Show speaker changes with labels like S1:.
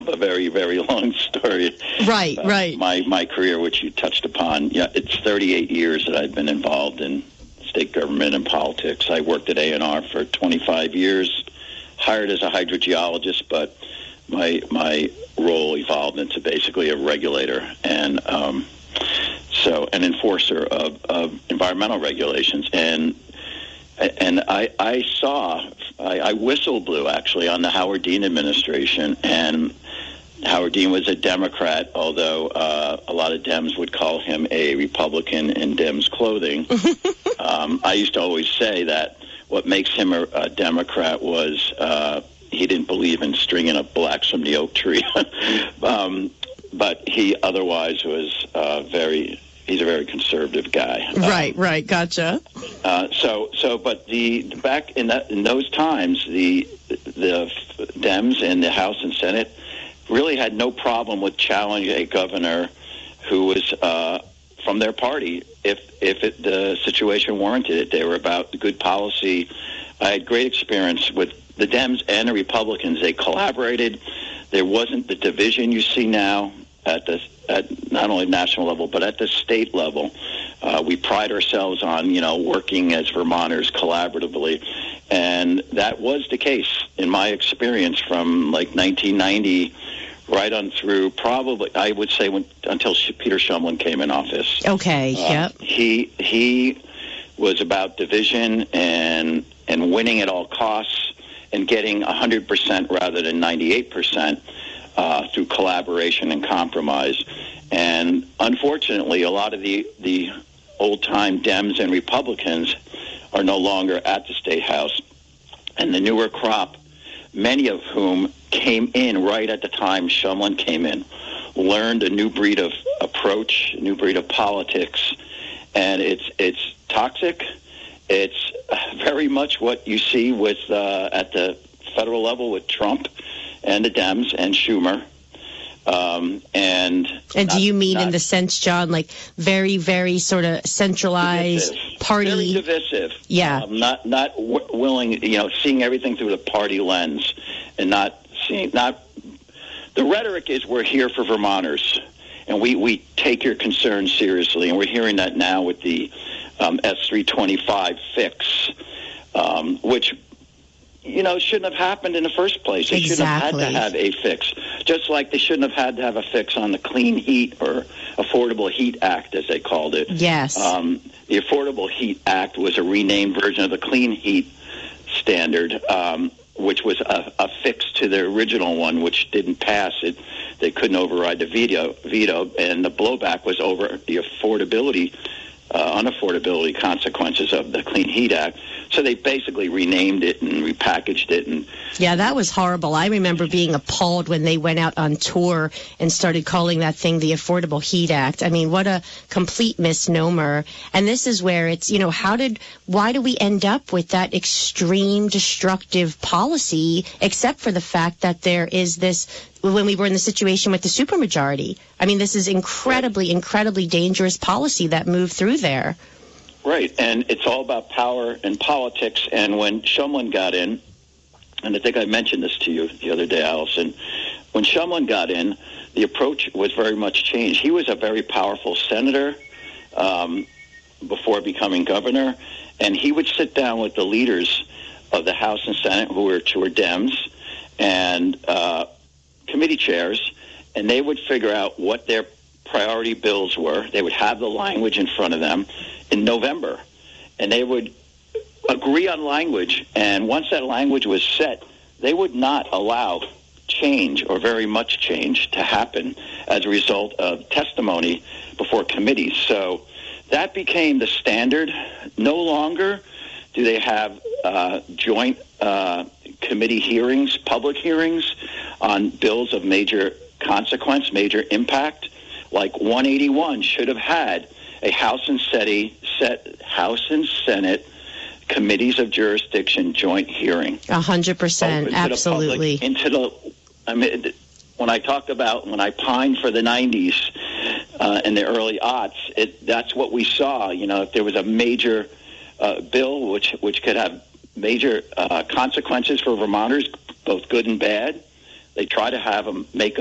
S1: a very, very long story.
S2: Right.
S1: My career, which you touched upon, it's 38 years that I've been involved in state government and politics. I worked at A&R for 25 years, hired as a hydrogeologist, but my role evolved into basically a regulator and so an enforcer of environmental regulations. And I whistle blew actually on the Howard Dean administration, and Howard Dean was a Democrat, although a lot of Dems would call him a Republican in Dems clothing. I used to always say that what makes him a Democrat was he didn't believe in stringing up blacks from the oak tree. But he otherwise was he's a very conservative guy.
S2: Right, gotcha.
S1: But back in those times, the Dems in the House and Senate really had no problem with challenging a governor who was from their party if the situation warranted it. They were about good policy. I had great experience with the Dems and the Republicans. They collaborated. There wasn't the division you see now at not only national level but at the state level. We pride ourselves on working as Vermonters collaboratively, and that was the case in my experience from like 1990 right on through probably I would say until Peter Shumlin came in office.
S2: Okay. Yep.
S1: He was about division and winning at all costs and getting 100% rather than 98%. Through collaboration and compromise. And unfortunately, a lot of the old-time Dems and Republicans are no longer at the State House. And the newer crop, many of whom came in right at the time Shumlin came in, learned a new breed of approach, a new breed of politics. And it's toxic. It's very much what you see with at the federal level with Trump and the Dems and Schumer. And
S2: do you mean in the sense, John, like very, very sort of centralized party?
S1: Very divisive.
S2: Yeah.
S1: Not willing, seeing everything through the party lens and not. The rhetoric is we're here for Vermonters and we take your concerns seriously. And we're hearing that now with the S325 fix, which shouldn't have happened in the first place. They shouldn't have had to have a fix. Just like they shouldn't have had to have a fix on the Clean Heat or Affordable Heat Act, as they called it.
S2: Yes.
S1: The Affordable Heat Act was a renamed version of the Clean Heat standard, which was a fix to the original one, which didn't pass it. They couldn't override the veto, and the blowback was over the unaffordability consequences of the Clean Heat Act. So they basically renamed it and repackaged it. And
S2: yeah, that was horrible. I remember being appalled when they went out on tour and started calling that thing the Affordable Heat Act. I mean, what a complete misnomer. And this is where it's, why do we end up with that extreme destructive policy, except for the fact that there is this, when we were in the situation with the supermajority. I mean, this is incredibly, incredibly dangerous policy that moved through there.
S1: Right, and it's all about power and politics. And when Shumlin got in, and I think I mentioned this to you the other day, Allison, when Shumlin got in, the approach was very much changed. He was a very powerful senator before becoming governor, and he would sit down with the leaders of the House and Senate, who were Dems, and committee chairs, and they would figure out what their priority bills were. They would have the language in front of them in November, and they would agree on language, and once that language was set, they would not allow change or very much change to happen as a result of testimony before committees. So that became the standard. No longer do they have joint committee hearings, public hearings on bills of major consequence, major impact. Like 181 should have had a House and Senate committees of jurisdiction joint hearing.
S2: 100%, absolutely.
S1: When I pined for the 90s and the early aughts, that's what we saw. If there was a major bill which could have major consequences for Vermonters, both good and bad, They try to have them make